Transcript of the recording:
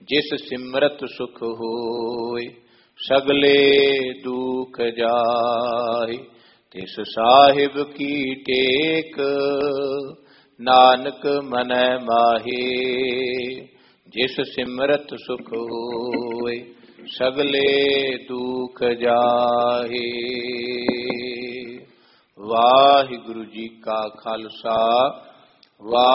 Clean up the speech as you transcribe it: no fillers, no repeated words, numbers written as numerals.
जिस सिमरत सुख होय, सगले दुख जाय। तिस साहिब की टेक, नानक मनै माहे। जिस सिमरत सुख होय, सगले दुख जाहे। वाहिगुरु जी का खालसा,